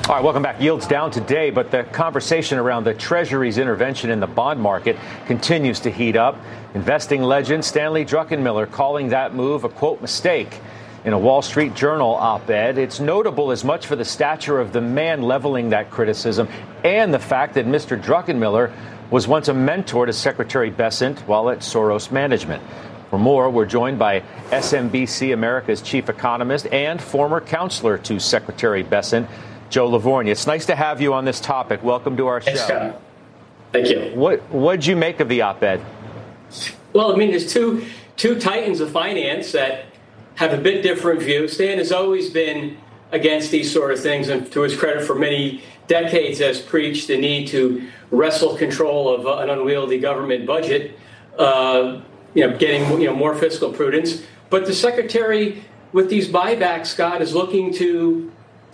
All right, welcome back. Yields down today, but the conversation around the Treasury's intervention in the bond market continues to heat up. Investing legend Stanley Druckenmiller calling that move a, quote, mistake. In a Wall Street Journal op-ed, it's notable as much for the stature of the man leveling that criticism and the fact that Mr. Druckenmiller was once a mentor to Secretary Bessent while at Soros Management. For more, we're joined by SMBC America's chief economist and former counselor to Secretary Bessent, Joe Livornia. It's nice to have you on this topic. Welcome to our show. Thanks, Scott. Thank you. What'd you make of the op-ed? Well, I mean, there's two titans of finance that have a bit different view. Stan has always been against these sort of things, and to his credit, for many decades has preached the need to wrestle control of an unwieldy government budget, getting more fiscal prudence. But the secretary, with these buybacks, Scott, is looking to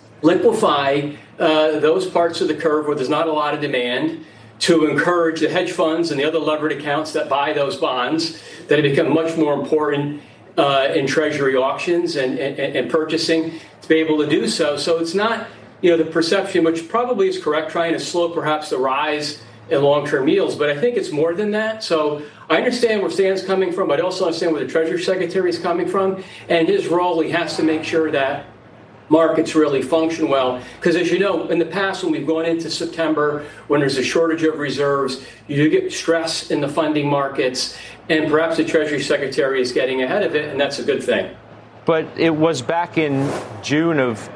liquefy those parts of the curve where there's not a lot of demand, to encourage the hedge funds and the other levered accounts that buy those bonds that have become much more important in Treasury auctions and purchasing, to be able to do so. So it's not, the perception, which probably is correct, trying to slow perhaps the rise in long-term yields. But I think it's more than that. So I understand where Stan's coming from, but I also understand where the Treasury Secretary is coming from. And his role, he has to make sure that markets really function well. Because as you know, in the past, when we've gone into September, when there's a shortage of reserves, you do get stress in the funding markets. And perhaps the Treasury Secretary is getting ahead of it, and that's a good thing. But it was back in June of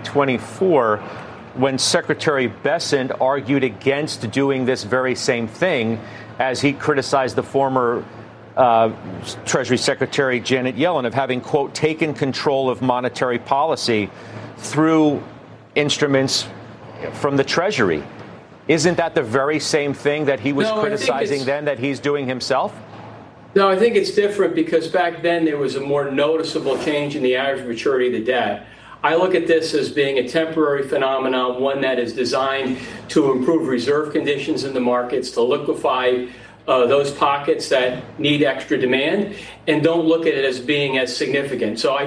2024 when Secretary Bessent argued against doing this very same thing as he criticized the former Treasury Secretary Janet Yellen of having, quote, taken control of monetary policy through instruments from the Treasury. Isn't that the very same thing that he was criticizing then that he's doing himself? No, I think it's different because back then there was a more noticeable change in the average maturity of the debt. I look at this as being a temporary phenomenon, one that is designed to improve reserve conditions in the markets, to liquefy those pockets that need extra demand, and don't look at it as being as significant. So I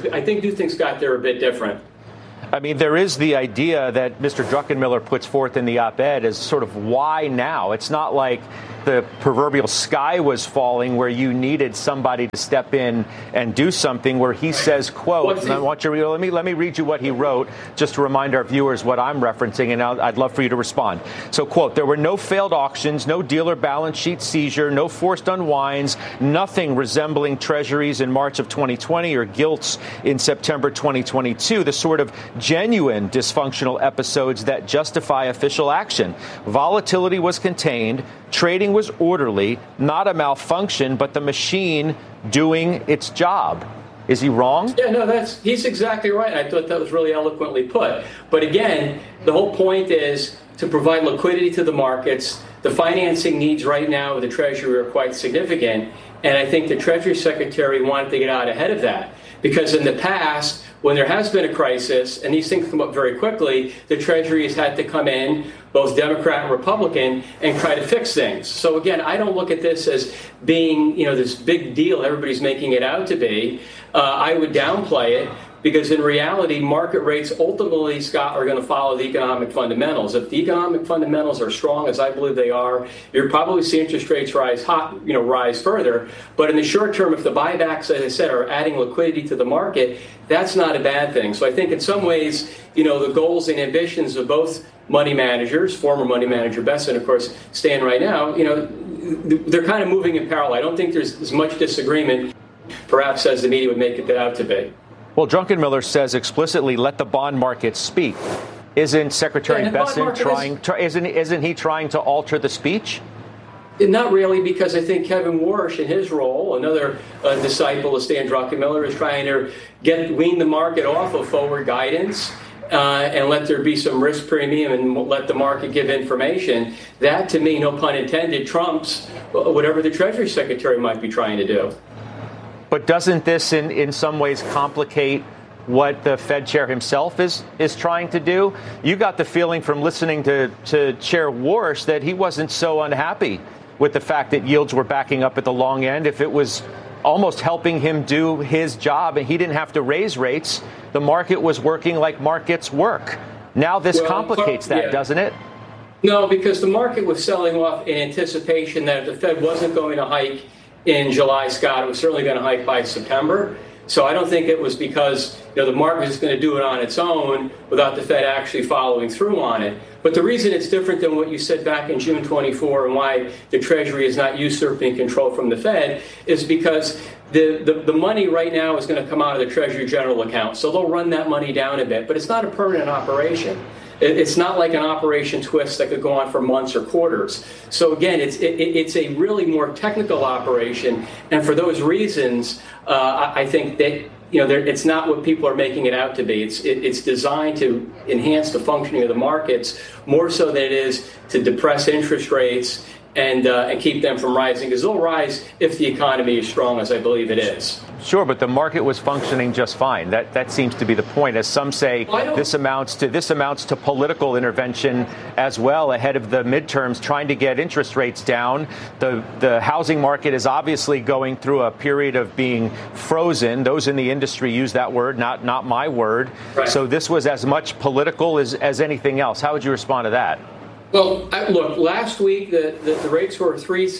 do think, Scott, they're a bit different. I mean, there is the idea that Mr. Druckenmiller puts forth in the op-ed as sort of why now? It's not like the proverbial sky was falling where you needed somebody to step in and do something, where he says, quote, and I want you to let me read you what he wrote just to remind our viewers what I'm referencing, and I'd love for you to respond. So, quote, there were no failed auctions, no dealer balance sheet seizure, no forced unwinds, nothing resembling treasuries in March of 2020 or gilts in September 2022, the sort of genuine dysfunctional episodes that justify official action. Volatility was contained. Trading was orderly, not a malfunction, but the machine doing its job. Is he wrong? Yeah, no, he's exactly right. I thought that was really eloquently put. But again, the whole point is to provide liquidity to the markets. The financing needs right now of the Treasury are quite significant. And I think the Treasury Secretary wanted to get out ahead of that. Because in the past, when there has been a crisis, and these things come up very quickly, the Treasury has had to come in, both Democrat and Republican, and try to fix things. So again, I don't look at this as being, this big deal everybody's making it out to be. I would downplay it, because in reality, market rates ultimately, Scott, are going to follow the economic fundamentals. If the economic fundamentals are strong, as I believe they are, you'll probably see interest rates rise further. But in the short term, if the buybacks, as I said, are adding liquidity to the market, that's not a bad thing. So I think in some ways, the goals and ambitions of both money managers, former money manager Bessent, of course, Stan right now, they're kind of moving in parallel. I don't think there's as much disagreement, perhaps, as the media would make it out to be. Well, Druckenmiller says explicitly, let the bond market speak. Isn't Secretary Bessent isn't he trying to alter the speech? Not really, because I think Kevin Warsh, in his role, another disciple of Stan Druckenmiller, is trying to wean the market off of forward guidance and let there be some risk premium and let the market give information. That, to me, no pun intended, trumps whatever the Treasury Secretary might be trying to do. But doesn't this in some ways complicate what the Fed chair himself is trying to do? You got the feeling from listening to Chair Warsh that he wasn't so unhappy with the fact that yields were backing up at the long end. If it was almost helping him do his job and he didn't have to raise rates, the market was working like markets work. Now this complicates that, doesn't it? No, because the market was selling off in anticipation that if the Fed wasn't going to hike in July, Scott, it was certainly going to hike by September. So I don't think it was because the market is going to do it on its own without the Fed actually following through on it. But the reason it's different than what you said back in June 24 and why the Treasury is not usurping control from the Fed is because the money right now is going to come out of the Treasury General account. So they'll run that money down a bit, but it's not a permanent operation. It's not like an Operation Twist that could go on for months or quarters. So again, it's a really more technical operation, and for those reasons, I think that it's not what people are making it out to be. It's designed to enhance the functioning of the markets more so than it is to depress interest rates and keep them from rising, because they'll rise if the economy is strong, as I believe it is. Sure, but the market was functioning just fine. That seems to be the point. As some say, this amounts to political intervention as well ahead of the midterms, trying to get interest rates down. The housing market is obviously going through a period of being frozen. Those in the industry use that word, not my word. Right. So this was as much political as anything else. How would you respond to that? Well, look, last week the rates were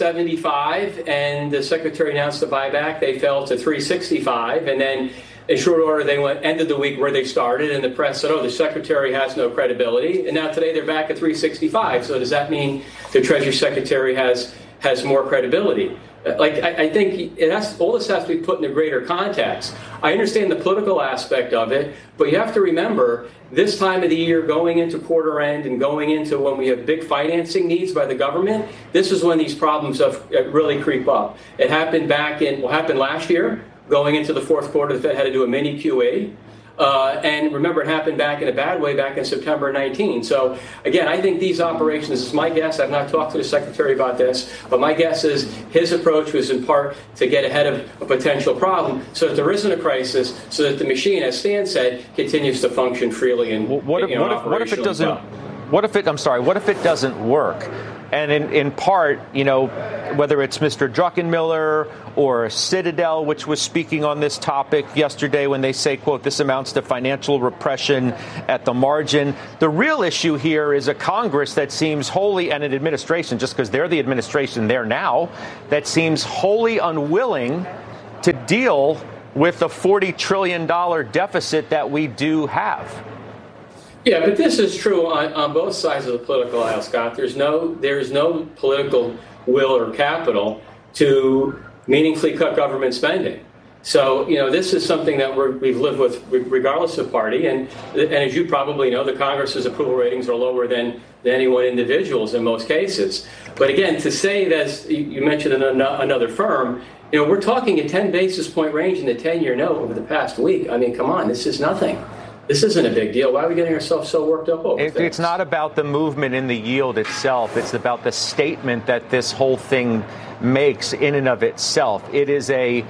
3.75, and the Secretary announced the buyback. They fell to 3.65, and then in short order they ended the week where they started, and the press said, the Secretary has no credibility. And now today they're back at 3.65. So does that mean the Treasury Secretary has more credibility? I think all this has to be put in a greater context. I understand the political aspect of it, but you have to remember this time of the year, going into quarter end and going into when we have big financing needs by the government, this is when these problems really creep up. It happened happened last year. Going into the fourth quarter, the Fed had to do a mini QE. And remember, it happened back in a bad way back in September 19. So, again, I think these operations, this is my guess, I've not talked to the Secretary about this, but my guess is his approach was in part to get ahead of a potential problem so that there isn't a crisis, so that the machine, as Stan said, continues to function freely. And what if it doesn't? What if it doesn't work? And in part, whether it's Mr. Druckenmiller or Citadel, which was speaking on this topic yesterday when they say, quote, this amounts to financial repression at the margin. The real issue here is a Congress that seems wholly, and an administration, just because they're the administration there now, that seems wholly unwilling to deal with the $40 trillion deficit that we do have. Yeah, but this is true on both sides of the political aisle, Scott. There's no political will or capital to meaningfully cut government spending. So, this is something that we've lived with regardless of party. And as you probably know, the Congress's approval ratings are lower than any one individual's in most cases. But again, to say that, as you mentioned another firm, we're talking a 10 basis point range in the 10-year note over the past week. I mean, come on, this is nothing. This isn't a big deal. Why are we getting ourselves so worked up over this? It's not about the movement in the yield itself. It's about the statement that this whole thing makes in and of itself. It's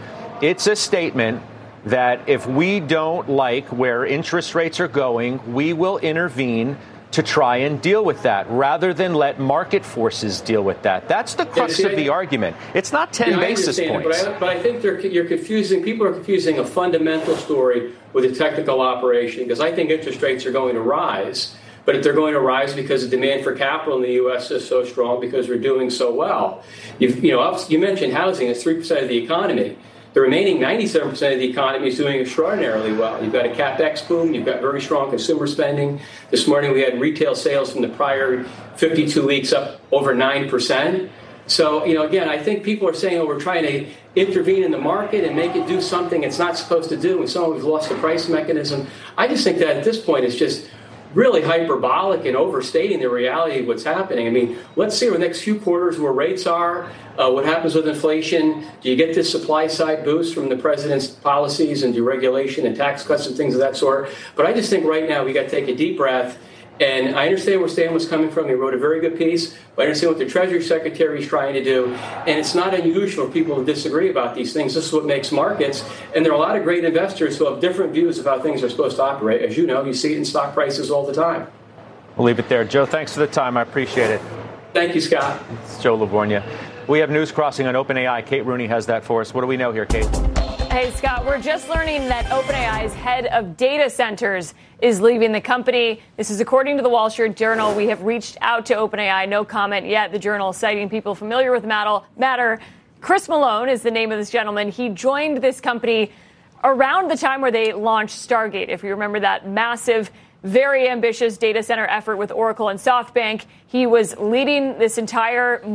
a statement that if we don't like where interest rates are going, we will intervene to try and deal with that rather than let market forces deal with that. That's the crux of the argument. It's not 10 basis points. But I think people are confusing a fundamental story with a technical operation, because I think interest rates are going to rise. But if they're going to rise because the demand for capital in the U.S. is so strong because we're doing so well. You mentioned housing is 3% of the economy. The remaining 97% of the economy is doing extraordinarily well. You've got a CapEx boom. You've got very strong consumer spending. This morning we had retail sales from the prior 52 weeks up over 9%. So, again, I think people are saying, we're trying to intervene in the market and make it do something it's not supposed to do, and so we've lost the price mechanism. I just think that at this point it's just really hyperbolic and overstating the reality of what's happening. I mean, let's see over the next few quarters where rates are, what happens with inflation. Do you get this supply side boost from the president's policies and deregulation and tax cuts and things of that sort? But I just think right now we got to take a deep breath. And I understand where Stan was coming from. He wrote a very good piece. But I understand what the Treasury Secretary is trying to do. And it's not unusual for people to disagree about these things. This is what makes markets. And there are a lot of great investors who have different views of how things are supposed to operate. As you know, you see it in stock prices all the time. We'll leave it there. Joe, thanks for the time. I appreciate it. Thank you, Scott. It's Joe Livornia. We have news crossing on OpenAI. Kate Rooney has that for us. What do we know here, Kate? Hey, Scott, we're just learning that OpenAI's head of data centers is leaving the company. This is according to the Wall Street Journal. We have reached out to OpenAI. No comment yet. The Journal citing people familiar with the matter. Chris Malone is the name of this gentleman. He joined this company around the time where they launched Stargate. If you remember that massive, very ambitious data center effort with Oracle and SoftBank, he was leading this entire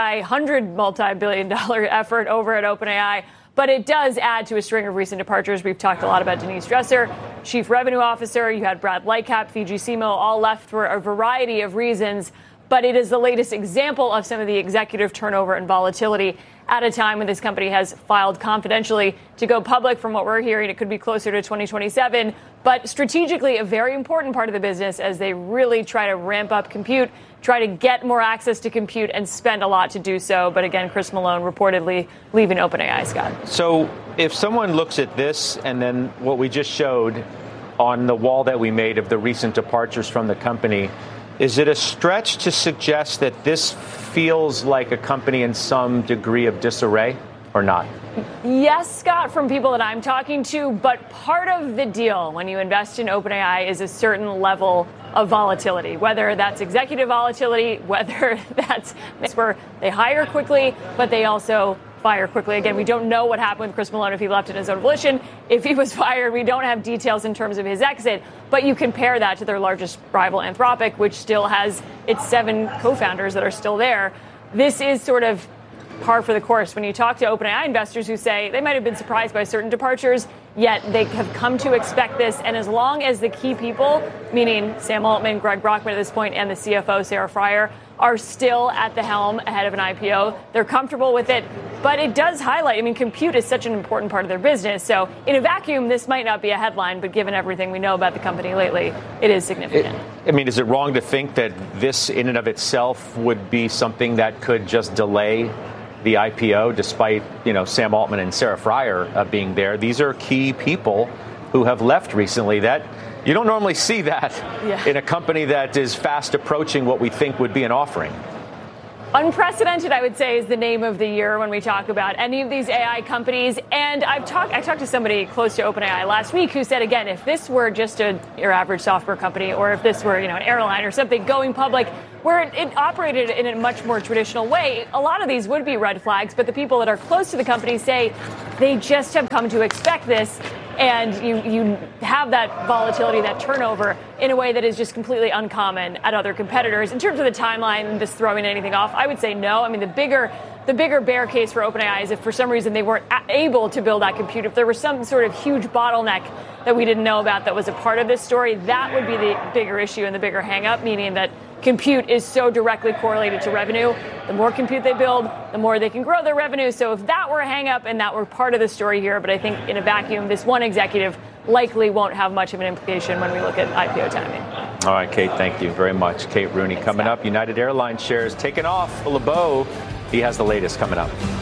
multi-billion-dollar effort over at OpenAI. But it does add to a string of recent departures. We've talked a lot about Denise Dresser, Chief Revenue Officer. You had Brad Lightcap, Fiji Simo, all left for a variety of reasons. But it is the latest example of some of the executive turnover and volatility at a time when this company has filed confidentially to go public. From what we're hearing, it could be closer to 2027. But strategically, a very important part of the business as they really try to ramp up compute, try to get more access to compute and spend a lot to do so. But again, Chris Malone reportedly leaving OpenAI, Scott. So if someone looks at this and then what we just showed on the wall that we made of the recent departures from the company, is it a stretch to suggest that this feels like a company in some degree of disarray or not? Yes, Scott, from people that I'm talking to, but part of the deal when you invest in OpenAI is a certain level of volatility, whether that's executive volatility, whether that's where they hire quickly, but they also fire quickly. Again, we don't know what happened with Chris Malone if he left in his own volition. If he was fired, we don't have details in terms of his exit, but you compare that to their largest rival, Anthropic, which still has its 7 co-founders that are still there. This is sort of par for the course when you talk to OpenAI investors who say they might have been surprised by certain departures, yet they have come to expect this. And as long as the key people, meaning Sam Altman, Greg Brockman at this point, and the CFO, Sarah Friar, are still at the helm ahead of an IPO, they're comfortable with it. But it does highlight, I mean, compute is such an important part of their business. So in a vacuum, this might not be a headline, but given everything we know about the company lately, it is significant. Is it wrong to think that this in and of itself would be something that could just delay the IPO, despite, Sam Altman and Sarah Friar being there? These are key people who have left recently. That you don't normally see that in a company that is fast approaching what we think would be an offering. Unprecedented, I would say, is the name of the year when we talk about any of these AI companies. And I talked to somebody close to OpenAI last week who said, again, if this were just your average software company, or if this were, an airline or something going public, where it operated in a much more traditional way, a lot of these would be red flags. But the people that are close to the company say they just have come to expect this. And you have that volatility, that turnover, in a way that is just completely uncommon at other competitors. In terms of the timeline and just throwing anything off, I would say no. I mean, the bigger bear case for OpenAI is if for some reason they weren't able to build that compute. If there was some sort of huge bottleneck that we didn't know about that was a part of this story, that would be the bigger issue and the bigger hang-up, meaning that compute is so directly correlated to revenue. The more compute they build, the more they can grow their revenue. So if that were a hang-up and that were part of the story here, but I think in a vacuum, this one executive likely won't have much of an implication when we look at IPO timing. All right, Kate, thank you very much. Kate Rooney. Thanks, coming Scott. Up, United Airlines shares taking off. LeBeau, he has the latest coming up.